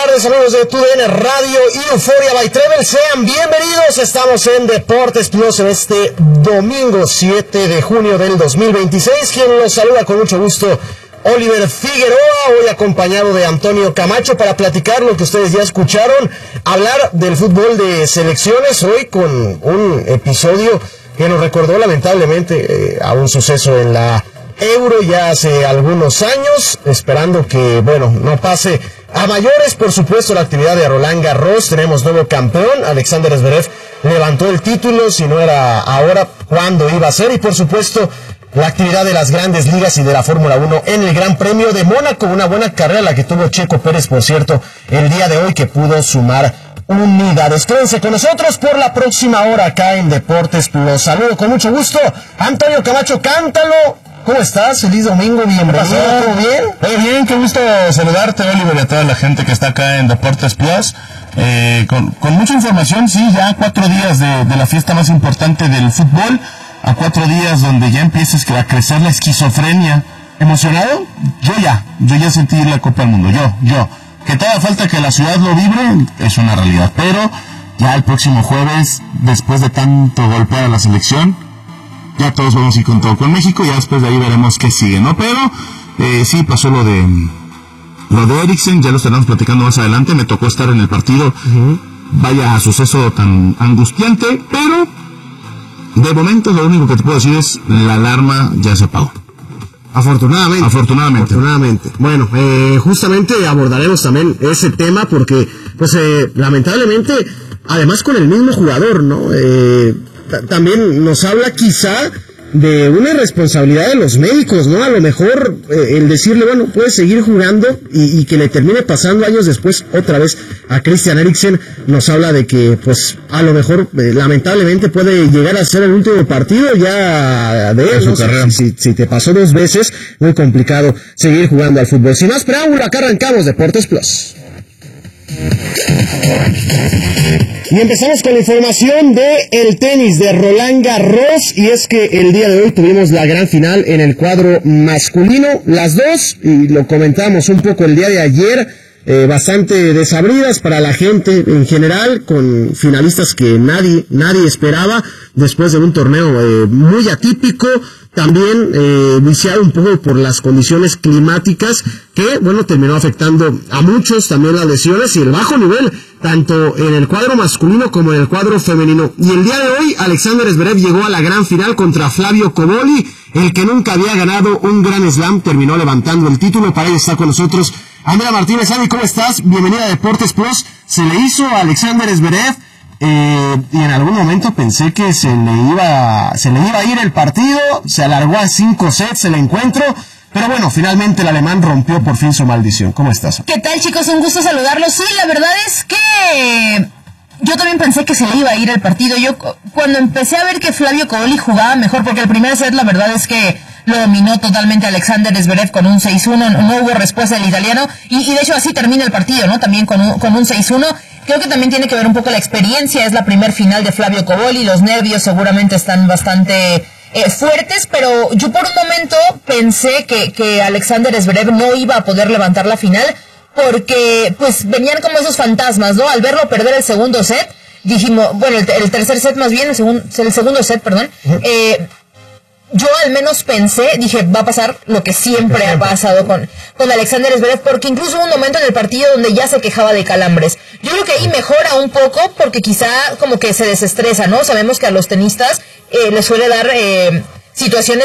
tardes, amigos de TUDN Radio y Euphoria by Travel. Sean bienvenidos. Estamos en Deportes Plus en este domingo 7 de junio del 2026. Quien los saluda con mucho gusto, Oliver Figueroa, hoy acompañado de Antonio Camacho para platicar lo que ustedes ya escucharon, hablar del fútbol de selecciones, hoy con un episodio que nos recordó lamentablemente a un suceso en la Euro ya hace algunos años, esperando que, bueno, no pase a mayores. Por supuesto, la actividad de Roland Garros, tenemos nuevo campeón, Alexander Zverev levantó el título, si no era ahora, ¿cuándo iba a ser? Y por supuesto, la actividad de las grandes ligas y de la Fórmula 1 en el Gran Premio de Mónaco, una buena carrera la que tuvo Checo Pérez, por cierto, el día de hoy, que pudo sumar unidades. Quédense con nosotros por la próxima hora acá en Deportes Plus. Saludo con mucho gusto, Antonio Camacho, cántalo. ¿Cómo estás? Feliz domingo, bienvenido. ¿Todo bien? Todo bien, qué gusto saludarte, Oliver, y a toda la gente que está acá en Deportes Plus. Con mucha información, sí, ya 4 días de la fiesta más importante del fútbol, a 4 días donde ya empiezas a crecer la esquizofrenia. ¿Emocionado? Yo ya sentí la Copa del Mundo, yo. Que todavía falta que la ciudad lo vibre, es una realidad, pero ya el próximo jueves, después de tanto golpear a la selección, ya todos vamos a ir con todo con México, ya después de ahí veremos qué sigue, ¿no? Pero sí pasó lo de Eriksen, ya lo estaremos platicando más adelante. Me tocó estar en el partido, vaya suceso tan angustiante, pero de momento lo único que te puedo decir es la alarma ya se apagó. Afortunadamente. Bueno, justamente abordaremos también ese tema porque, pues, lamentablemente, además con el mismo jugador, ¿no? También nos habla quizá de una irresponsabilidad de los médicos, ¿no? A lo mejor el decirle, bueno, puedes seguir jugando y que le termine pasando años después otra vez a Christian Eriksen, nos habla de que, pues, a lo mejor lamentablemente puede llegar a ser el último partido ya de él, ¿no? Si te pasó 2 veces, muy complicado seguir jugando al fútbol. Sin más preámbulo, acá arrancamos Deportes Plus. Y empezamos con la información de el tenis de Roland Garros, y es que el día de hoy tuvimos la gran final en el cuadro masculino, las dos, y lo comentamos un poco el día de ayer, bastante desabridas para la gente en general, con finalistas que nadie esperaba, después de un torneo muy atípico, también viciado un poco por las condiciones climáticas que, bueno, terminó afectando a muchos, también las lesiones y el bajo nivel, tanto en el cuadro masculino como en el cuadro femenino. Y el día de hoy, Alexander Zverev llegó a la gran final contra Flavio Cobolli, el que nunca había ganado un Grand Slam, terminó levantando el título. Para ello está con nosotros Andrea Martínez. Andy, ¿cómo estás? Bienvenida a Deportes Plus. Se le hizo a Alexander Zverev, y en algún momento pensé que se le iba a ir el partido, se alargó a 5 sets el encuentro, pero bueno, finalmente el alemán rompió por fin su maldición. ¿Cómo estás? ¿Qué tal, chicos? Un gusto saludarlos. Sí, la verdad es que yo también pensé que se le iba a ir el partido. Yo cuando empecé a ver que Flavio Cobolli jugaba mejor, porque el primer set la verdad es que lo dominó totalmente Alexander Zverev con un 6-1, no hubo respuesta del italiano, y de hecho así termina el partido, ¿no? También con un 6-1. Creo que también tiene que ver un poco la experiencia, es la primer final de Flavio Cobolli, los nervios seguramente están bastante fuertes, pero yo por un momento pensé que Alexander Zverev no iba a poder levantar la final, porque pues venían como esos fantasmas, ¿no? Al verlo perder el segundo set, dijimos, bueno, el tercer set más bien, el segundo set, perdón, yo al menos pensé, dije, va a pasar lo que siempre ha pasado con Alexander Zverev, porque incluso hubo un momento en el partido donde ya se quejaba de calambres. Yo creo que ahí mejora un poco, porque quizá como que se desestresa, ¿no? Sabemos que a los tenistas les suele dar situaciones